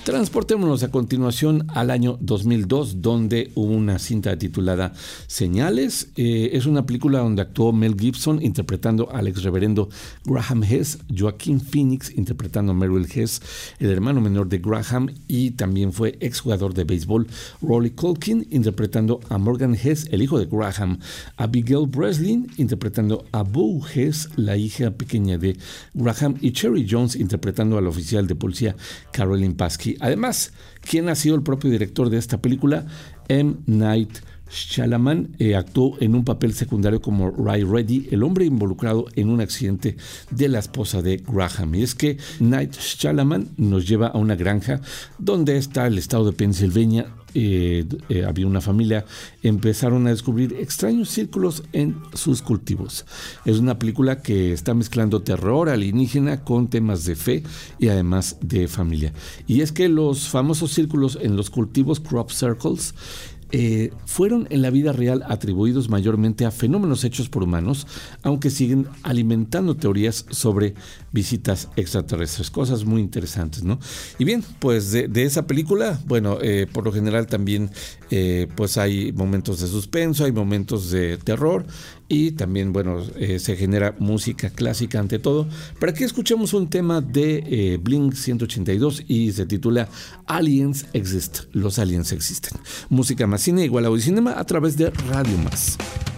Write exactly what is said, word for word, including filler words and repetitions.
Transportémonos a continuación al año dos mil dos, donde hubo una cinta titulada Señales. Eh, es una película donde actuó Mel Gibson interpretando al ex reverendo Graham Hess, Joaquin Phoenix interpretando a Merrill Hess, el hermano menor de Graham, y también fue exjugador de béisbol Rolly Culkin interpretando a Morgan Hess, el hijo de Graham, Abigail Breslin interpretando a Bo Hess, la hija pequeña de Graham, y Cherry Jones interpretando al oficial de policía Carolyn Pasky. Además, ¿quién ha sido el propio director de esta película? M. Night Shyamalan eh, actuó en un papel secundario como Ray Reddy, el hombre involucrado en un accidente de la esposa de Graham. Y es que Night Shyamalan nos lleva a una granja donde está el estado de Pensilvania. Eh, eh, había una familia, empezaron a descubrir extraños círculos en sus cultivos. Es una película que está mezclando terror alienígena con temas de fe y además de familia. Y es que los famosos círculos en los cultivos, crop circles, Eh, fueron en la vida real atribuidos mayormente a fenómenos hechos por humanos, aunque siguen alimentando teorías sobre visitas extraterrestres, cosas muy interesantes, ¿no? Y bien, pues de, de esa película, bueno, eh, por lo general también eh, pues hay momentos de suspenso, hay momentos de terror y también, bueno, eh, se genera música clásica ante todo. Pero aquí escuchamos un tema de eh, Blink ciento ochenta y dos y se titula Aliens Exist, los aliens existen. Música más cine igual a Audio Cinema a través de Radio Más.